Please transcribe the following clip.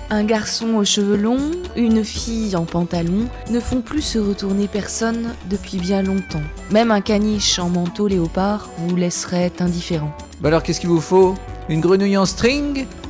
Un garçon aux cheveux longs, une fille en pantalon ne font plus se retourner personne depuis bien longtemps. Même un caniche en manteau léopard vous laisserait indifférent. Bah alors qu'est-ce qu'il vous faut? Une grenouille en string?